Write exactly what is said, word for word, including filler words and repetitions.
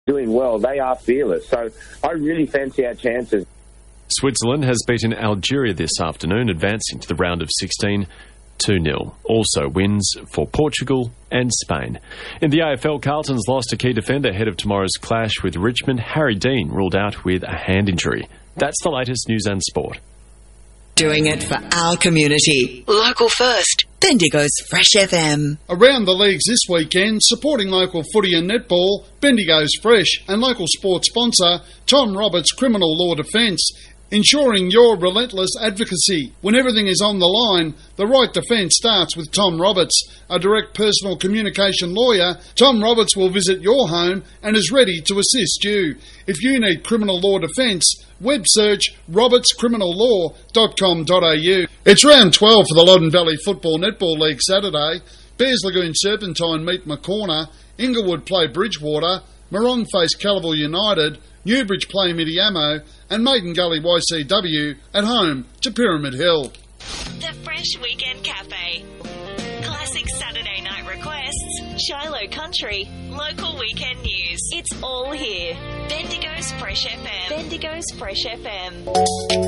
doing well. They are fearless. So I really fancy our chances. Switzerland has beaten Algeria this afternoon, advancing to the round of sixteen two nil. Also wins for Portugal and Spain. In the A F L, Carlton's lost a key defender ahead of tomorrow's clash with Richmond. Harry Dean ruled out with a hand injury. That's the latest news and sport. Doing it for our community. Local first. Bendigo's Fresh F M. Around the leagues this weekend, supporting local footy and netball, Bendigo's Fresh and local sports sponsor Tom Roberts Criminal Law Defence, ensuring your relentless advocacy. When everything is on the line, the right defence starts with Tom Roberts. A direct personal communication lawyer, Tom Roberts will visit your home and is ready to assist you. If you need criminal law defence, web search roberts criminal law dot com dot a u. It's round twelve for the Loddon Valley Football Netball League Saturday. Bears Lagoon Serpentine meet Maccorner, Inglewood play Bridgewater, Morong face Calaval United, Newbridge play Midiamo, and Maiden Gully Y C W at home to Pyramid Hill. The Fresh Weekend Cafe. Classic Saturday night requests, Shiloh Country, local weekend news. It's all here. Bendigo's Fresh F M. Bendigo's Fresh F M.